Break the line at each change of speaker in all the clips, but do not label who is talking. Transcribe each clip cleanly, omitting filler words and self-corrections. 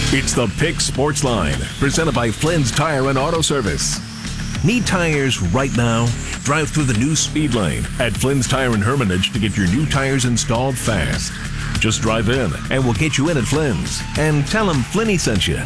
It's the Pick Sports Line, presented by Flynn's Tire and Auto Service. Need tires right now? Drive through the new speed lane at Flynn's Tire and Hermitage to get your new tires installed fast. Just drive in and we'll get you in at Flynn's. And tell them Flinny sent you.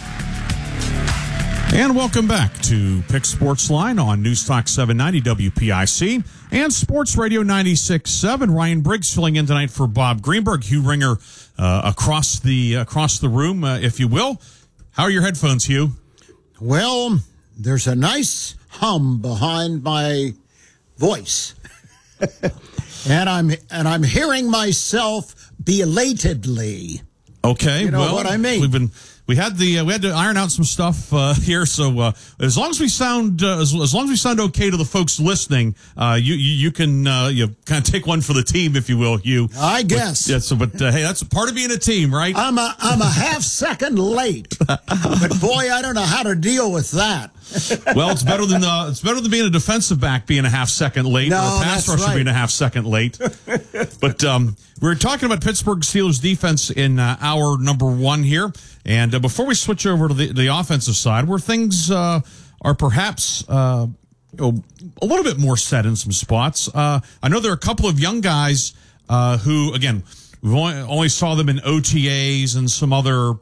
And welcome back to Pick Sports Line on News Talk 790 WPIC and Sports Radio 96.7. Ryan Briggs filling in tonight for Bob Greenberg. Hugh Ringer across the room, if you will. How are your headphones, Hugh?
Well, there's a nice hum behind my voice, and I'm hearing myself belatedly.
Okay,
you know what I mean.
We had to iron out some stuff here. So as long as we sound as long as we sound okay to the folks listening, you can kind of take one for the team, if you will, Hugh.
I guess.
But hey, that's a part of being a team, right?
I'm a half second late, but boy, I don't know how to deal with that.
Well, it's better than being a defensive back being a half second late, or a pass rusher being a half second late. But we're talking about Pittsburgh Steelers defense in hour number one here. And before we switch over to the offensive side, where things are perhaps a little bit more set in some spots, I know there are a couple of young guys who, again, we only saw them in OTAs and some other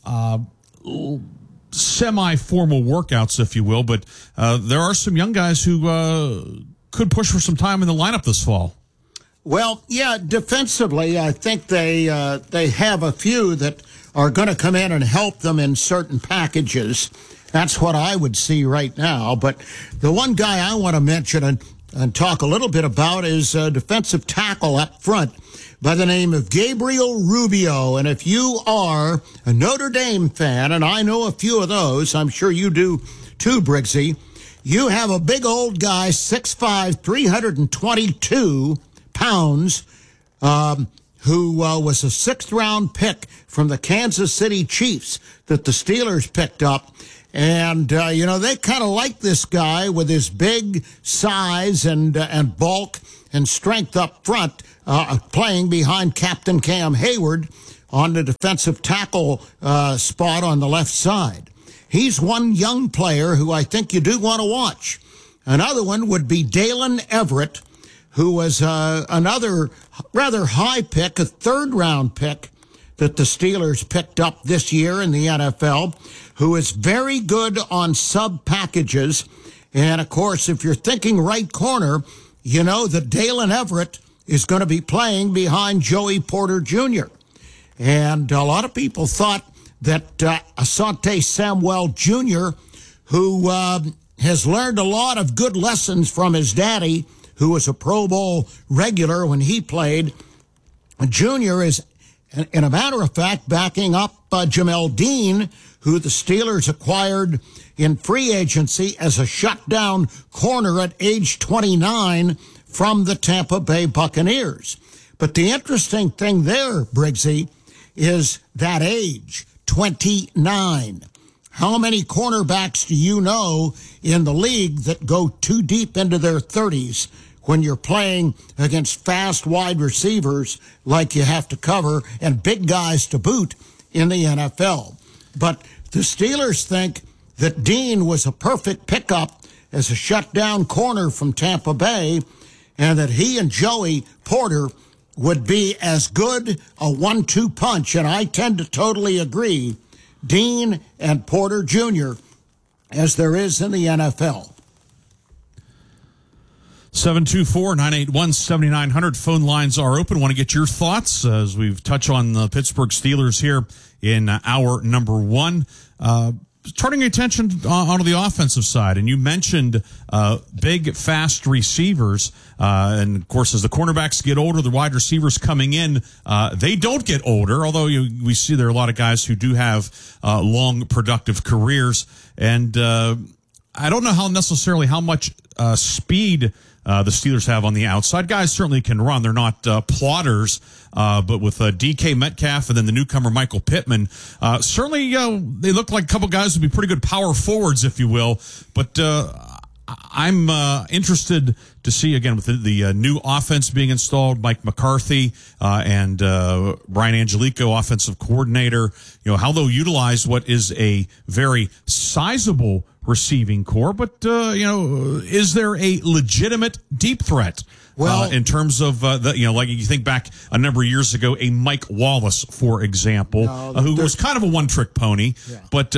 semi-formal workouts, if you will, but there are some young guys who could push for some time in the lineup this fall.
Well, yeah, defensively, I think they have a few that are going to come in and help them in certain packages. That's what I would see right now. But the one guy I want to mention and talk a little bit about is a defensive tackle up front by the name of Gabriel Rubio. And if you are a Notre Dame fan, and I know a few of those, I'm sure you do too, Briggsy, you have a big old guy, 6'5", 322 pounds, who was a sixth-round pick from the Kansas City Chiefs that the Steelers picked up. And, they kind of like this guy with his big size and bulk and strength up front, playing behind Captain Cam Hayward on the defensive tackle spot on the left side. He's one young player who I think you do want to watch. Another one would be Dalen Everett, who was another rather high pick, a third-round pick that the Steelers picked up this year in the NFL, who is very good on sub-packages. And, of course, if you're thinking right corner, you know that Dalen Everett is going to be playing behind Joey Porter Jr. And a lot of people thought that Asante Samuel Jr., who has learned a lot of good lessons from his daddy, who was a Pro Bowl regular when he played, Jr. is, in a matter of fact, backing up Jamel Dean, who the Steelers acquired in free agency as a shutdown corner at age 29 from the Tampa Bay Buccaneers. But the interesting thing there, Briggsy, is that age, 29. How many cornerbacks do you know in the league that go too deep into their 30s when you're playing against fast wide receivers like you have to cover and big guys to boot in the NFL? But the Steelers think that Dean was a perfect pickup as a shutdown corner from Tampa Bay, and that he and Joey Porter would be as good a 1-2 punch. And I tend to totally agree, Dean and Porter Jr., as there is in the NFL.
724-981-7900. Phone lines are open. Want to get your thoughts as we've touched on the Pittsburgh Steelers here in hour number one. Turning attention onto the offensive side, and you mentioned big, fast receivers. And, of course, as the cornerbacks get older, the wide receivers coming in, they don't get older, although we see there are a lot of guys who do have long, productive careers. And I don't know how much speed the Steelers have on the outside. Guys certainly can run. They're not plotters. But with DK Metcalf and then the newcomer Michael Pittman, certainly they look like a couple guys who'd be pretty good power forwards, if you will. But I'm interested to see, again, with the new offense being installed, Mike McCarthy and Brian Angelico, offensive coordinator, how they'll utilize what is a very sizable receiving core. But, is there a legitimate deep threat?
Well,
in terms of like you think back a number of years ago, a Mike Wallace, for example, who was kind of a one-trick pony, but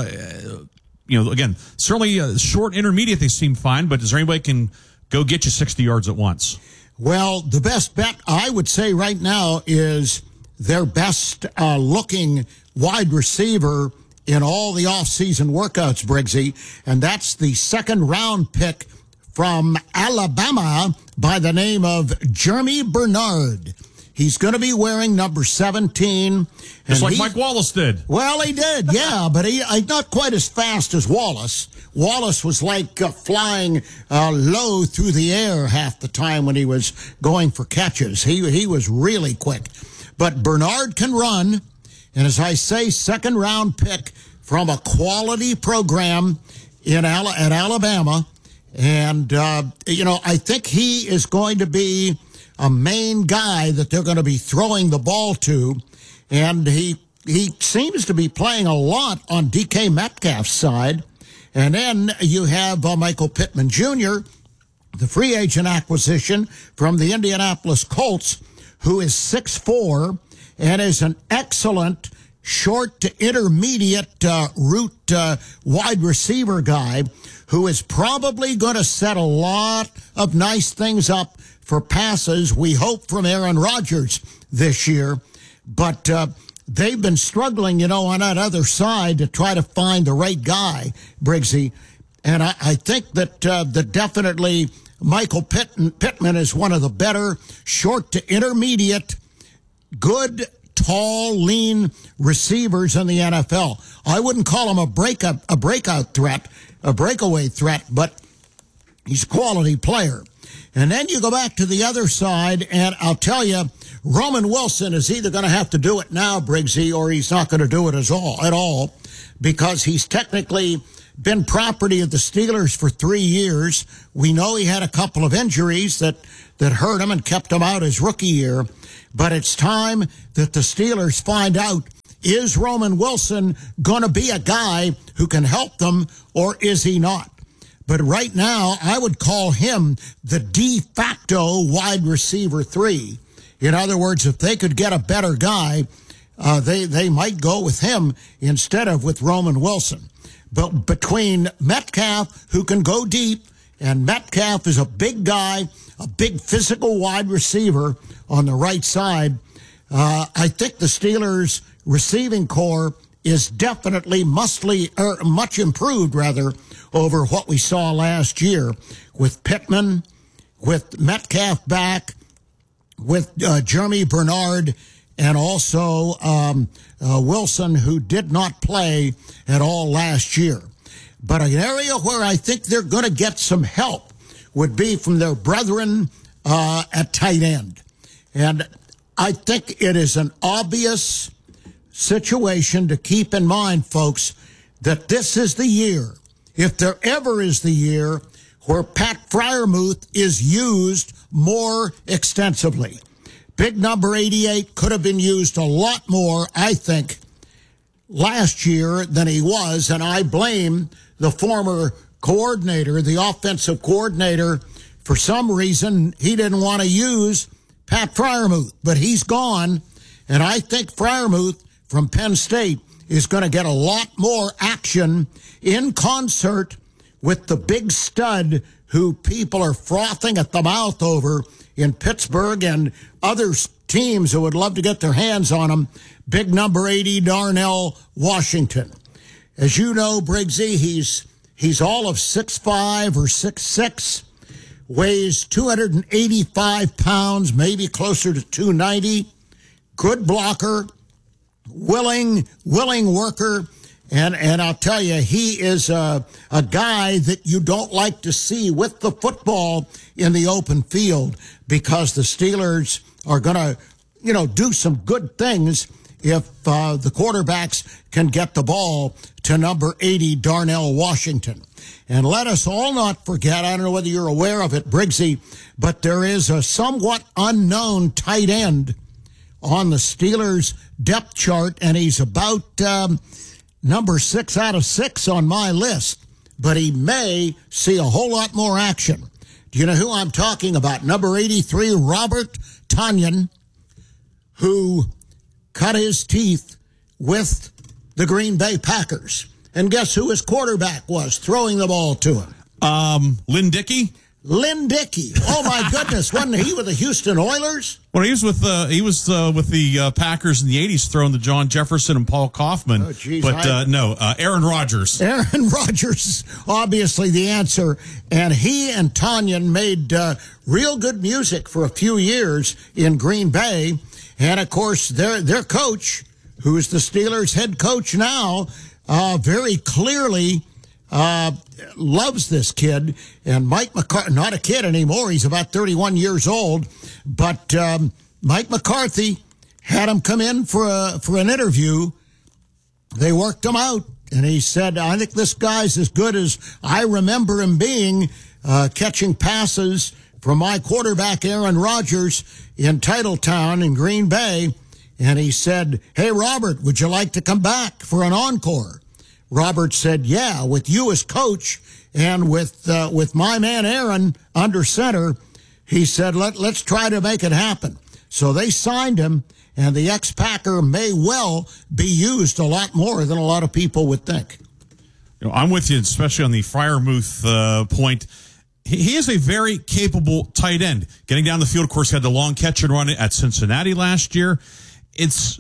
again, certainly short, intermediate, they seem fine. But is there anybody can go get you 60 yards at once?
Well, the best bet I would say right now is their best looking wide receiver in all the off-season workouts, Briggsy, and that's the second-round pick from Alabama by the name of Jeremy Bernard. He's going to be wearing number 17.
Just like Mike Wallace did.
Well, he did, yeah, but he not quite as fast as Wallace. Wallace was like flying low through the air half the time when he was going for catches. He was really quick. But Bernard can run, and as I say, second-round pick from a quality program at Alabama. And, I think he is going to be a main guy that they're going to be throwing the ball to. And he seems to be playing a lot on DK Metcalf's side. And then you have Michael Pittman Jr., the free agent acquisition from the Indianapolis Colts, who is 6'4", and is an excellent short to intermediate route wide receiver guy who is probably going to set a lot of nice things up for passes, we hope, from Aaron Rodgers this year. But they've been struggling, on that other side to try to find the right guy, Briggsy. And I think that definitely Michael Pittman is one of the better short to intermediate, good, tall, lean receivers in the NFL. I wouldn't call him a breakaway threat, but he's a quality player. And then you go back to the other side, and I'll tell you, Roman Wilson is either going to have to do it now, Briggsy, or he's not going to do it at all, because he's technically been property of the Steelers for 3 years. We know he had a couple of injuries that hurt him and kept him out his rookie year. But it's time that the Steelers find out, is Roman Wilson going to be a guy who can help them, or is he not? But right now, I would call him the de facto wide receiver 3. In other words, if they could get a better guy, they might go with him instead of with Roman Wilson. But between Metcalf, who can go deep, and Metcalf is a big guy, a big physical wide receiver on the right side, I think the Steelers' receiving core is definitely much improved, over what we saw last year with Pittman, with Metcalf back, with Jeremy Bernard, and also Wilson, who did not play at all last year. But an area where I think they're going to get some help would be from their brethren at tight end. And I think it is an obvious situation to keep in mind, folks, that this is the year, if there ever is the year, where Pat Freiermuth is used more extensively. Big number 88 could have been used a lot more, I think, last year than he was, and I blame the former coordinator, the offensive coordinator. For some reason, he didn't want to use Pat Freiermuth, but he's gone, and I think Freiermuth from Penn State is going to get a lot more action in concert with the big stud who people are frothing at the mouth over in Pittsburgh and other teams who would love to get their hands on him, big number 80, Darnell Washington. As you know, Briggsy, he's all of 6'5" or 6'6", weighs 285 pounds, maybe closer to 290, good blocker, willing worker, and I'll tell you, he is a guy that you don't like to see with the football in the open field, because the Steelers are going to, do some good things if the quarterbacks can get the ball to number 80, Darnell Washington. And let us all not forget, I don't know whether you're aware of it, Briggsy, but there is a somewhat unknown tight end on the Steelers depth chart, and he's about number 6 out of 6 on my list, but he may see a whole lot more action. Do you know who I'm talking about? Number 83, Robert Tonyan, who cut his teeth with the Green Bay Packers. And guess who his quarterback was throwing the ball to him?
Lynn Dickey?
Lynn Dickey. Oh, my goodness. Wasn't he with the Houston Oilers?
Well, he was with the Packers in the 80s, throwing to John Jefferson and Paul Kaufman.
Oh, geez,
Aaron Rodgers.
Aaron Rodgers, obviously the answer. And he and Tonyan made real good music for a few years in Green Bay. And, of course, their coach, who is the Steelers' head coach now, very clearly loves this kid. And Mike McCarthy, not a kid anymore, he's about 31 years old, but Mike McCarthy had him come in for an interview. They worked him out, and he said, I think this guy's as good as I remember him being, catching passes from my quarterback, Aaron Rodgers, in Titletown in Green Bay. And he said, hey, Robert, would you like to come back for an encore? Robert said, yeah, with you as coach and with my man Aaron under center. He said, let's try to make it happen. So they signed him, and the ex-Packer may well be used a lot more than a lot of people would think.
You know, I'm with you, especially on the Freiermuth point. He is a very capable tight end. Getting down the field, of course, had the long catch and run at Cincinnati last year. It's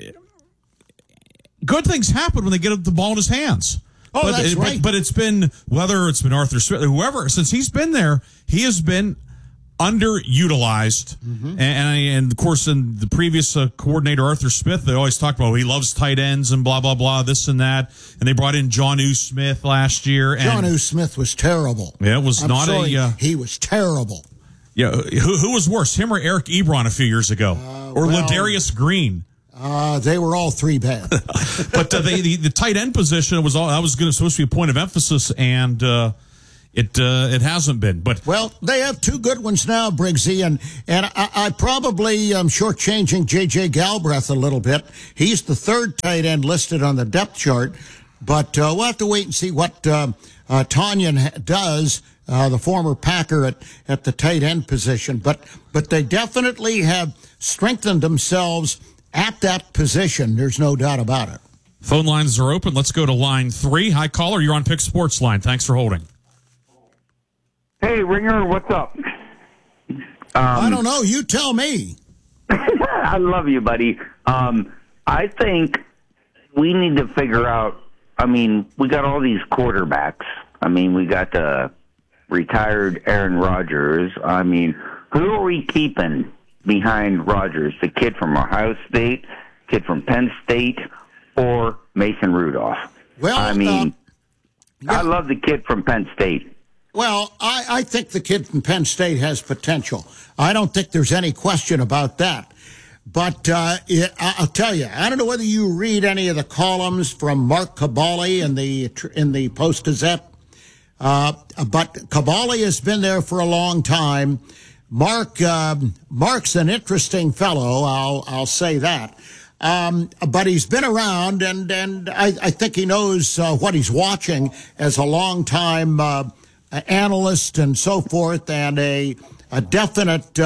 good things happen when they get the ball in his hands.
Oh, that's right.
But it's been, whether it's been Arthur Smith or whoever, since he's been there, he has been underutilized. Mm-hmm. And of course, in the previous coordinator, Arthur Smith, they always talked about he loves tight ends and blah, blah, blah, this and that. And they brought in Jonnu Smith last year.
Jonnu Smith was terrible.
Yeah, it was
he was terrible.
Yeah, who was worse, him or Eric Ebron a few years ago? Or Ladarius Green?
They were all three bad.
But the tight end position was supposed to be a point of emphasis, and it hasn't been. But
well, they have two good ones now, Briggsy, and I probably am shortchanging J.J. Galbraith a little bit. He's the third tight end listed on the depth chart, but we'll have to wait and see what Tonyan does. The former Packer at the tight end position, but they definitely have strengthened themselves at that position. There's no doubt about it.
Phone lines are open. Let's go to line 3. Hi, caller. You're on Pick Sports Line. Thanks for holding.
Hey, Ringer, what's up?
I don't know. You tell me.
I love you, buddy. I think we need to figure out, we got all these quarterbacks. We got the retired Aaron Rodgers. Who are we keeping behind Rodgers? The kid from Ohio State, kid from Penn State, or Mason Rudolph? Well, I love the kid from Penn State.
Well, I think the kid from Penn State has potential. I don't think there's any question about that. But I'll tell you, I don't know whether you read any of the columns from Mark Cabali in the Post-Gazette. But Cabali has been there for a long time. Mark's an interesting fellow. I'll say that. But he's been around, and I think he knows what he's watching as a long-time analyst and so forth, and a definite,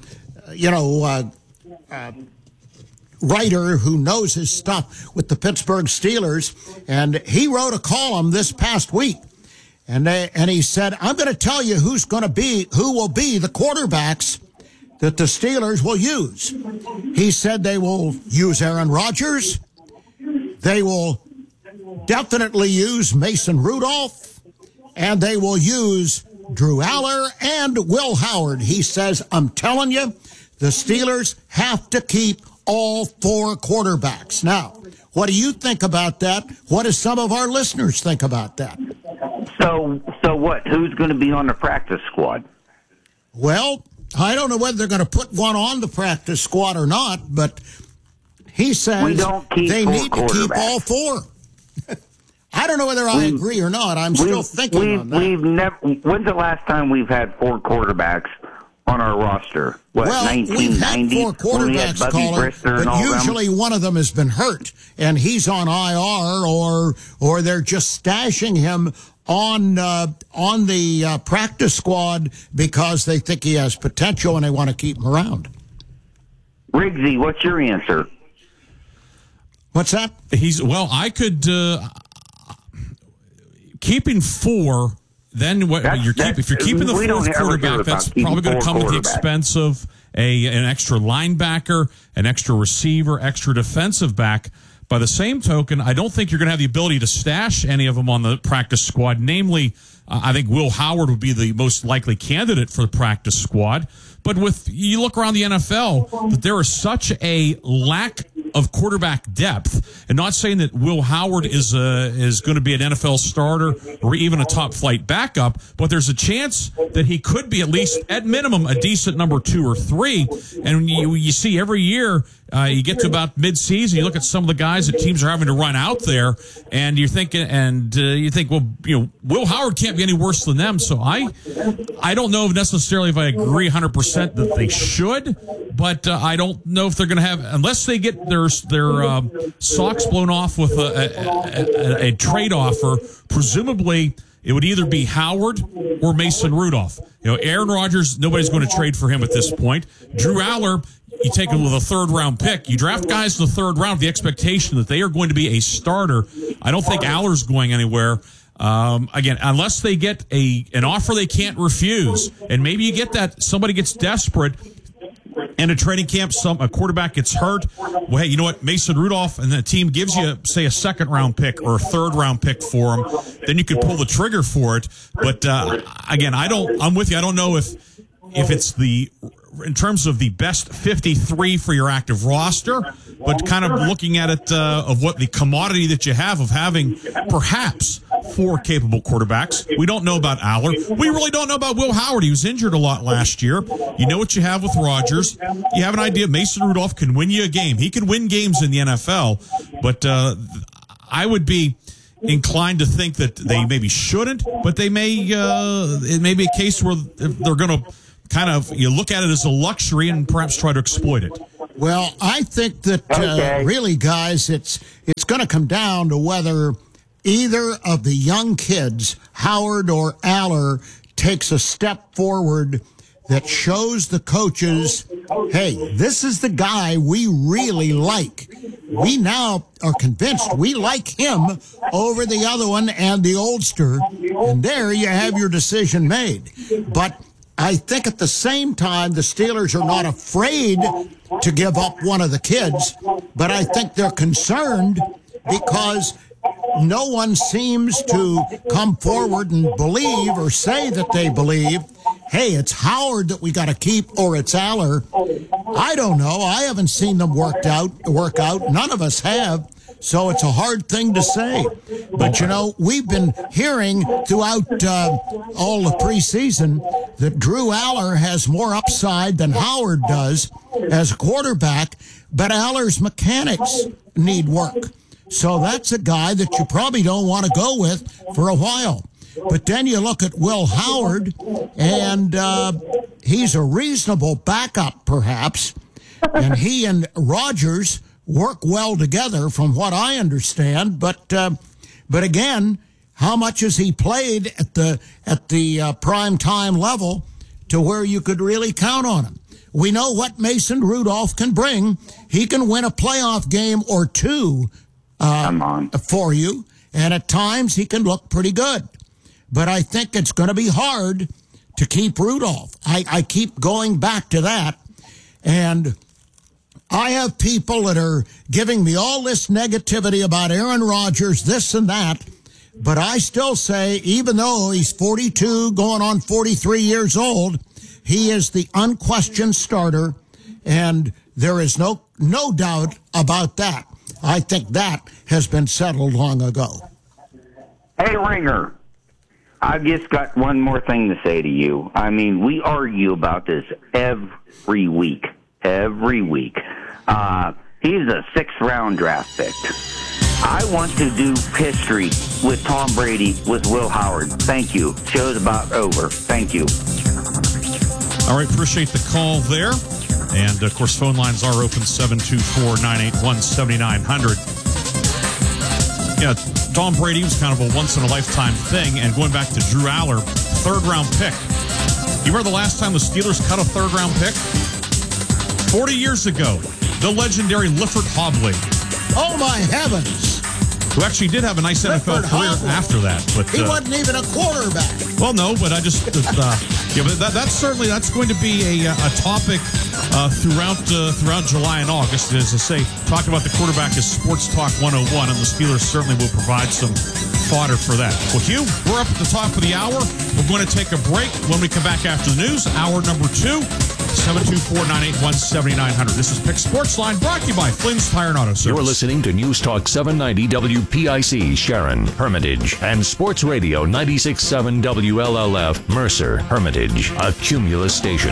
writer who knows his stuff with the Pittsburgh Steelers. And he wrote a column this past week. And he said, I'm going to tell you who will be the quarterbacks that the Steelers will use. He said they will use Aaron Rodgers. They will definitely use Mason Rudolph. And they will use Drew Aller and Will Howard. He says, I'm telling you, the Steelers have to keep all 4 quarterbacks. Now, what do you think about that? What do some of our listeners think about that?
So what? Who's going to be on the practice squad?
Well, I don't know whether they're going to put one on the practice squad or not, but He says
we don't keep
they
four
need to keep
quarterbacks.
all four. I don't know whether I agree or not. I'm still thinking on that.
We've never. When's the last time we've had four quarterbacks on our roster? What,
Well, we've had
1990?
four quarterbacks, Colin, but usually one of them has been hurt, and he's on IR, or they're just stashing him on the practice squad because they think he has potential and they want to keep him around.
Riggsy, what's your answer?
What's that?
I could keeping four. Then what if you're keeping the fourth quarterback, that's probably going to come at the expense of an extra linebacker, an extra receiver, extra defensive back. By the same token, I don't think you're going to have the ability to stash any of them on the practice squad. Namely, I think Will Howard would be the most likely candidate for the practice squad. But you look around the NFL, that there is such a lack of quarterback depth, and not saying that Will Howard is going to be an NFL starter or even a top flight backup, but there's a chance that he could be at least at minimum a decent number 2 or 3. And you see every year you get to about midseason, you look at some of the guys that teams are having to run out there, and you're thinking, you think, well, Will Howard can't be any worse than them. So I don't know necessarily if I agree 100% that they should, but I don't know if they're going to have, unless they get their socks blown off with a trade offer. Presumably, it would either be Howard or Mason Rudolph. Aaron Rodgers, nobody's going to trade for him at this point. Drew Aller, you take him with a third-round pick. You draft guys in the third round with the expectation that they are going to be a starter. I don't think Aller's going anywhere. Again, unless they get an offer they can't refuse, and maybe you get that somebody gets desperate and a training camp, a quarterback gets hurt. Well, hey, you know what? Mason Rudolph and the team gives you, say, a second-round pick or a third-round pick for him. Then you could pull the trigger for it. But again, I'm with you. I don't know if it's in terms of the best 53 for your active roster, but kind of looking at it of what the commodity that you have of having perhaps 4 capable quarterbacks. We don't know about Aller. We really don't know about Will Howard. He was injured a lot last year. You know what you have with Rodgers. You have an idea. Mason Rudolph can win you a game. He can win games in the NFL, but I would be inclined to think that they maybe shouldn't, but they may. It may be a case where they're going to kind of look at it as a luxury and perhaps try to exploit it.
Well, I think that really, guys, it's going to come down to whether either of the young kids, Howard or Aller, takes a step forward that shows the coaches, hey, this is the guy we really like. We now are convinced we like him over the other one and the oldster, and there you have your decision made. But I think at the same time, the Steelers are not afraid to give up one of the kids, but I think they're concerned because no one seems to come forward and believe or say that they believe, hey, it's Howard that we got to keep or it's Aller. I don't know. I haven't seen them work out. None of us have. So it's a hard thing to say. But, we've been hearing throughout all the preseason that Drew Aller has more upside than Howard does as a quarterback, but Aller's mechanics need work. So that's a guy that you probably don't want to go with for a while. But then you look at Will Howard, and he's a reasonable backup, perhaps, and he and Rodgers work well together from what I understand, but again, how much has he played at the prime time level to where you could really count on him? We know what Mason Rudolph can bring. He can win a playoff game or two for you, and at times he can look pretty good. But I think it's going to be hard to keep Rudolph. I keep going back to that, and I have people that are giving me all this negativity about Aaron Rodgers, this and that, but I still say, even though he's 42, going on 43 years old, he is the unquestioned starter, and there is no doubt about that. I think that has been settled long ago.
Hey, Ringer, I've just got one more thing to say to you. I mean, we argue about this every week. Here's He's a 6th-round draft pick. I want to do history with Tom Brady, with Will Howard. Thank you. Show's about over. Thank you.
All right, appreciate the call there. And, of course, phone lines are open, 724-981-7900. Yeah, Tom Brady was kind of a once-in-a-lifetime thing. And going back to Drew Aller, 3rd-round pick. You remember the last time the Steelers cut a 3rd-round pick? 40 years ago, the legendary Lifford Hobley.
Oh, my heavens.
Who actually did have a nice NFL career after that. But
he wasn't even a quarterback.
Well, no, but I just, yeah, but that's going to be a topic throughout July and August. As I say, talking about the quarterback is Sports Talk 101, and the Steelers certainly will provide some fodder for that. Well, Hugh, we're up at the top of the hour. We're going to take a break. When we come back after the news, hour number 2. 724-981-7900. This is Pick Sportsline, brought to you by Flynn's Tire and Auto Service.
You're listening to News Talk 790 WPIC, Sharon, Hermitage, and Sports Radio 96.7 WLLF, Mercer, Hermitage, a Cumulus station.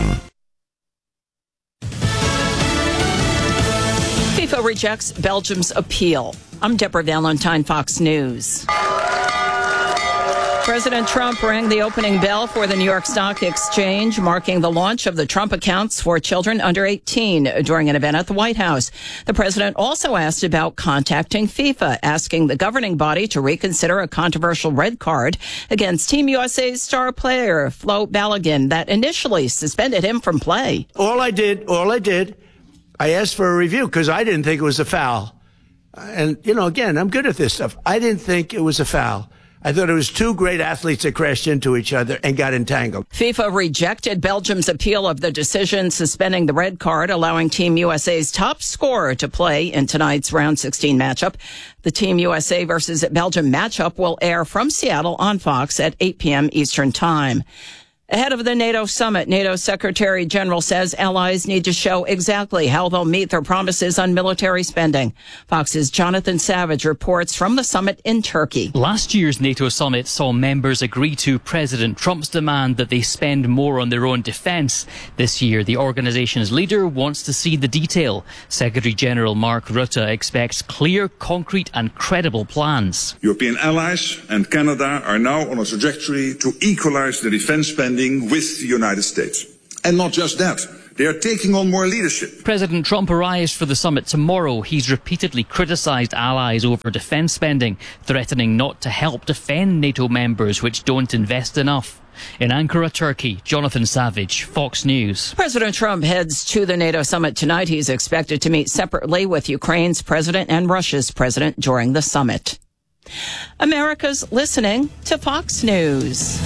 FIFA rejects Belgium's appeal. I'm Deborah Valentine, Fox News. President Trump rang the opening bell for the New York Stock Exchange, marking the launch of the Trump accounts for children under 18 during an event at the White House. The president also asked about contacting FIFA, asking the governing body to reconsider a controversial red card against Team USA's star player, Flo Balogun, that initially suspended him from play.
All I did, I asked for a review because I didn't think it was a foul. And, again, I'm good at this stuff. I didn't think it was a foul. I thought it was 2 great athletes that crashed into each other and got entangled.
FIFA rejected Belgium's appeal of the decision suspending the red card, allowing Team USA's top scorer to play in tonight's round 16 matchup. The Team USA versus Belgium matchup will air from Seattle on Fox at 8 p.m. Eastern Time. Ahead of the NATO summit, NATO Secretary General says allies need to show exactly how they'll meet their promises on military spending. Fox's Jonathan Savage reports from the summit in Turkey.
Last year's NATO summit saw members agree to President Trump's demand that they spend more on their own defence. This year, the organisation's leader wants to see the detail. Secretary General Mark Rutte expects clear, concrete and credible plans.
European allies and Canada are now on a trajectory to equalise the defence spending with the United States. And not just that, they are taking on more leadership.
President Trump arrives for the summit tomorrow. He's repeatedly criticised allies over defence spending, threatening not to help defend NATO members which don't invest enough. In Ankara, Turkey, Jonathan Savage, Fox News.
President Trump heads to the NATO summit tonight. He's expected to meet separately with Ukraine's president and Russia's president during the summit. America's listening to Fox News.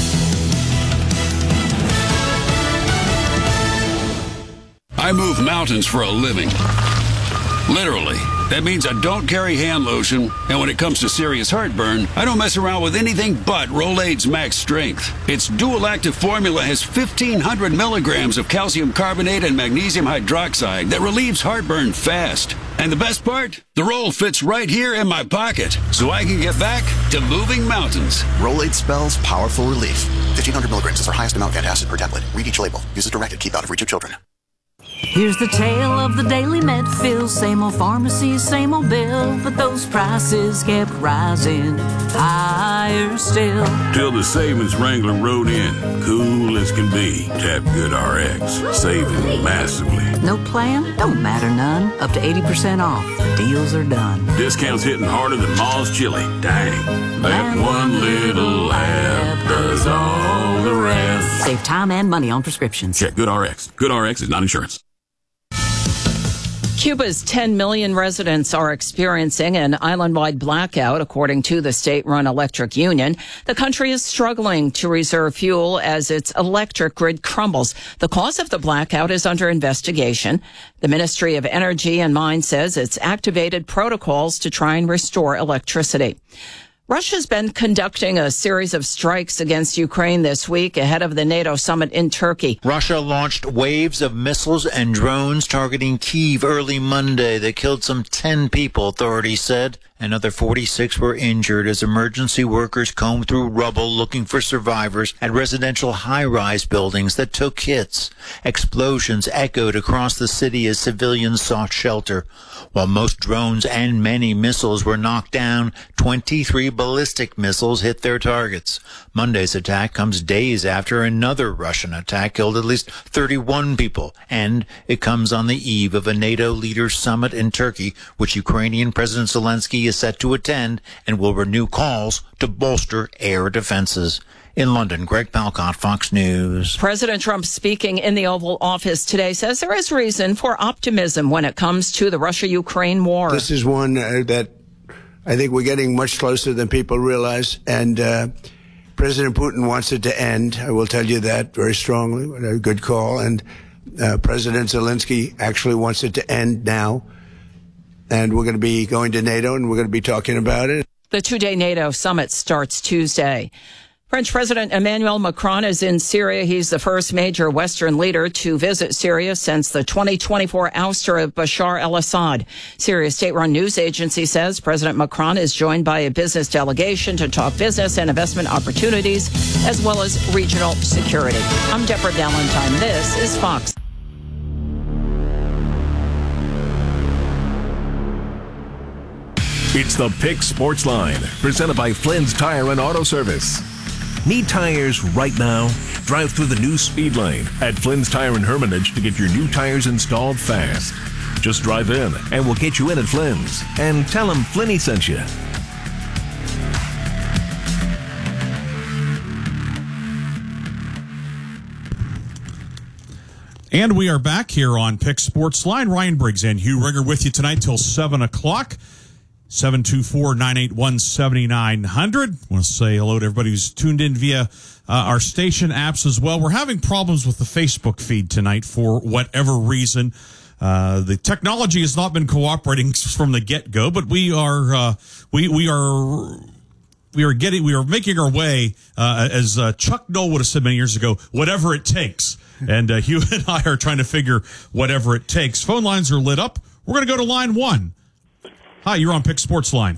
I move mountains for a living. Literally. That means I don't carry hand lotion, and when it comes to serious heartburn, I don't mess around with anything but Rolaids Max Strength. Its dual-active formula has 1,500 milligrams of calcium carbonate and magnesium hydroxide that relieves heartburn fast. And the best part? The roll fits right here in my pocket, so I can get back to moving mountains.
Rolaids spells powerful relief. 1,500 milligrams is our highest amount of antacid per tablet. Read each label. Use as directed. Keep out of reach of children.
Here's the tale of the daily med fill. Same old pharmacy, same old bill, but those prices kept rising higher still.
Till the savings wrangler rode in, cool as can be. Tap GoodRx, saving massively.
No plan? Don't matter none. Up to 80% off. Deals are done.
Discounts hitting harder than Ma's chili. Dang. That one little app does all the rest.
Save time and money on prescriptions.
Check GoodRx. GoodRx is not insurance.
Cuba's 10 million residents are experiencing an island-wide blackout, according to the state-run electric union. The country is struggling to reserve fuel as its electric grid crumbles. The cause of the blackout is under investigation. The Ministry of Energy and Mines says it's activated protocols to try and restore electricity. Russia's been conducting a series of strikes against Ukraine this week ahead of the NATO summit in Turkey.
Russia launched waves of missiles and drones targeting Kyiv early Monday that killed some 10 people, authorities said, Another 46 were injured as emergency workers combed through rubble looking for survivors at residential high-rise buildings that took hits. Explosions echoed across the city as civilians sought shelter. While most drones and many missiles were knocked down, 23 ballistic missiles hit their targets. Monday's attack comes days after another Russian attack killed at least 31 people, and it comes on the eve of a NATO leaders summit in Turkey, which Ukrainian President Zelensky is set to attend and will renew calls to bolster air defenses. In London, Greg Palcott, Fox News.
President Trump, speaking in the Oval Office today, says there is reason for optimism when it comes to the Russia-Ukraine war.
This is one that I think we're getting much closer than people realize, and President Putin wants it to end. I will tell you that very strongly. A good call. And President Zelensky actually wants it to end now. And we're going to be going to NATO, and we're going to be talking about it.
The two-day NATO summit starts Tuesday. French President Emmanuel Macron is in Syria. He's the first major Western leader to visit Syria since the 2024 ouster of Bashar al-Assad. Syria's state-run news agency says President Macron is joined by a business delegation to talk business and investment opportunities, as well as regional security. I'm Deborah Valentine. This is Fox.
It's the Pick Sports Line, presented by Flynn's Tire and Auto Service. Need tires right now? Drive through the new speed lane at Flynn's Tire and Hermitage to get your new tires installed fast. Just drive in and we'll get you in at Flynn's. And tell them Flinny sent you.
And we are back here on Pick Sports Line. Ryan Briggs and Hugh Rigger with you tonight till 7 o'clock. 724-981-7900. I want to say hello to everybody who's tuned in via our station apps as well. We're having problems with the Facebook feed tonight for whatever reason. The technology has not been cooperating from the get-go, but we are making our way, as Chuck Noll would have said many years ago, whatever it takes. And Hugh and I are trying to figure whatever it takes. Phone lines are lit up. We're going to go to line one. Hi, you're on Pick Sports Line.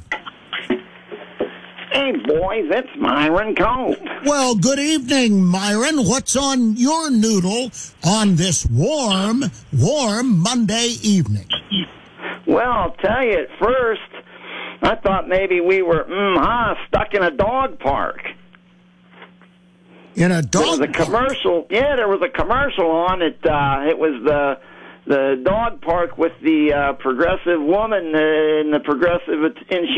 Hey, boys, it's Myron Cope.
Well, good evening, Myron. What's on your noodle on this warm Monday evening?
Well, I'll tell you, at first, I thought maybe we were, stuck in a dog park.
In a dog
park? There was a commercial. Yeah, there was a commercial on it. It was the dog park with the progressive woman and the progressive insurance